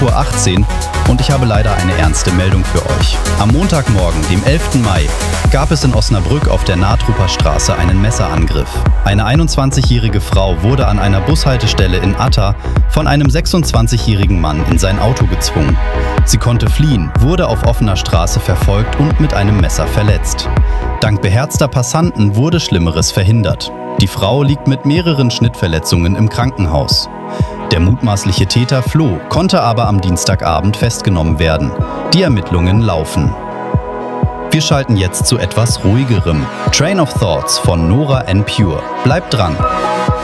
18 Uhr und ich habe leider eine ernste Meldung für euch. Am Montagmorgen, dem 11. Mai, gab es in Osnabrück auf der Nahtruper Straße einen Messerangriff. Eine 21-jährige Frau wurde an einer Bushaltestelle in Atta von einem 26-jährigen Mann in sein Auto gezwungen. Sie konnte fliehen, wurde auf offener Straße verfolgt und mit einem Messer verletzt. Dank beherzter Passanten wurde Schlimmeres verhindert. Die Frau liegt mit mehreren Schnittverletzungen im Krankenhaus. Der mutmaßliche Täter floh, konnte aber am Dienstagabend festgenommen werden. Die Ermittlungen laufen. Wir schalten jetzt zu etwas ruhigerem. Train of Thoughts von Nora En Pure. Bleibt dran!